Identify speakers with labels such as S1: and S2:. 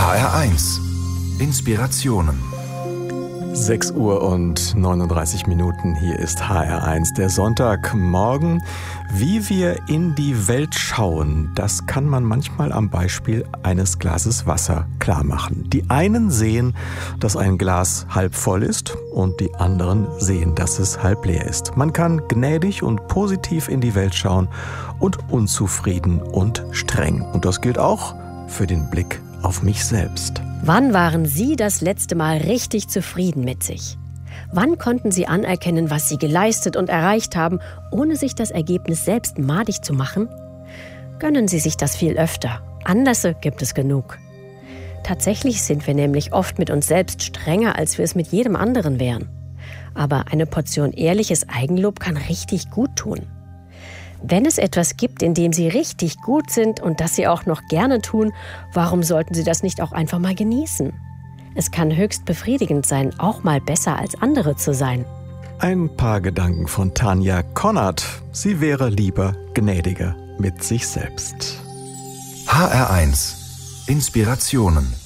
S1: HR1 Inspirationen.
S2: 6:39 Hier ist HR1, der Sonntagmorgen. Wie wir in die Welt schauen, das kann man manchmal am Beispiel eines Glases Wasser klar machen. Die einen sehen, dass ein Glas halb voll ist und die anderen sehen, dass es halb leer ist. Man kann gnädig und positiv in die Welt schauen und unzufrieden und streng. Und das gilt auch für den Blick auf mich selbst.
S3: Wann waren Sie das letzte Mal richtig zufrieden mit sich? Wann konnten Sie anerkennen, was Sie geleistet und erreicht haben, ohne sich das Ergebnis selbst madig zu machen? Gönnen Sie sich das viel öfter. Anlässe gibt es genug. Tatsächlich sind wir nämlich oft mit uns selbst strenger, als wir es mit jedem anderen wären. Aber eine Portion ehrliches Eigenlob kann richtig gut tun. Wenn es etwas gibt, in dem Sie richtig gut sind und das Sie auch noch gerne tun, warum sollten Sie das nicht auch einfach mal genießen? Es kann höchst befriedigend sein, auch mal besser als andere zu sein.
S2: Ein paar Gedanken von Tanja Konrad. Sie wäre lieber gnädiger mit sich selbst.
S1: HR1 Inspirationen.